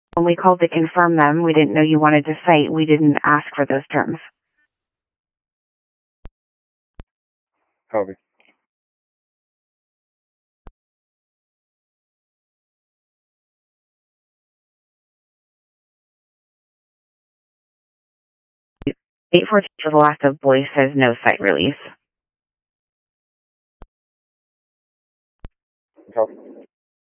When we called to confirm them, we didn't know you wanted to cite. We didn't ask for those terms. Copy. Eight four to the last of Boyce says no cite release. Copy.